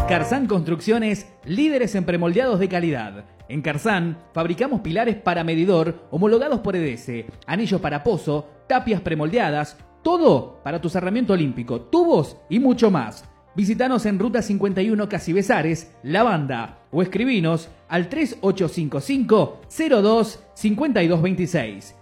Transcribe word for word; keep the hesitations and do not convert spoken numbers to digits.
Carzán Construcciones, líderes en premoldeados de calidad. En Carzán fabricamos pilares para medidor homologados por E D S, anillos para pozo, tapias premoldeadas, todo para tu cerramiento olímpico, tubos y mucho más. Visítanos en Ruta cincuenta y uno Casi Besares, La Banda, o escribinos al tres ocho cinco cinco, cero dos, cinco dos dos seis.